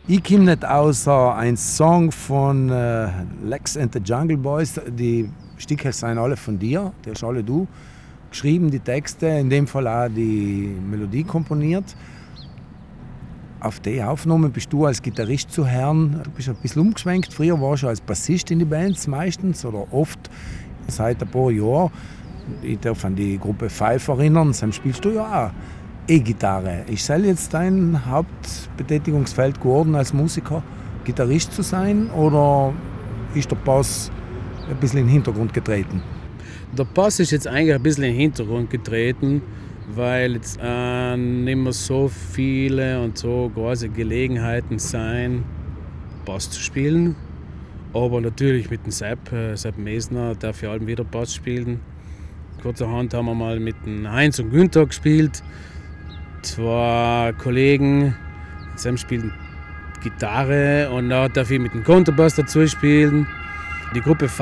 Ich komme nicht außer ein Song von Lex and the Jungle Boys. Die Stücke sind alle von dir, die hast alle du geschrieben, die Texte, in dem Fall auch die Melodie komponiert. Auf die Aufnahme bist du als Gitarrist zu hören, du bist ein bisschen umgeschwenkt. Früher warst du als Bassist in die Bands meistens oder oft seit ein paar Jahren. Ich darf an die Gruppe Five erinnern, dann spielst du ja auch E-Gitarre. Ist das jetzt dein Hauptbetätigungsfeld geworden als Musiker, Gitarrist zu sein, oder ist der Bass ein bisschen in den Hintergrund getreten? Der Bass ist jetzt eigentlich ein bisschen in den Hintergrund getreten, weil jetzt nicht mehr so viele und so große Gelegenheiten sein, Bass zu spielen. Aber natürlich mit dem Sepp Mesner darf ich allem wieder Bass spielen. Kurzerhand haben wir mal mit dem Heinz und Günther gespielt. 2 Kollegen, Sam spielt Gitarre und dann darf ich mit dem Kontrabass dazu spielen. Die Gruppe